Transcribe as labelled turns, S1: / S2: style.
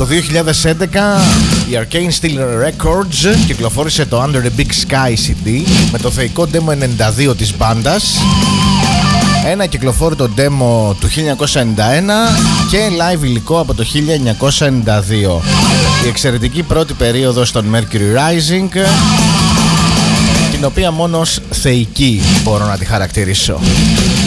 S1: Το 2011 η Arcane Steel Records κυκλοφόρησε το Under the Big Sky CD με το θεϊκό demo 92 της μπάντας, ένα κυκλοφόρητο demo του 1991 και live υλικό από το 1992. Η εξαιρετική πρώτη περίοδος των Mercury Rising, την οποία μόνο ως θεϊκή μπορώ να τη χαρακτηρίσω.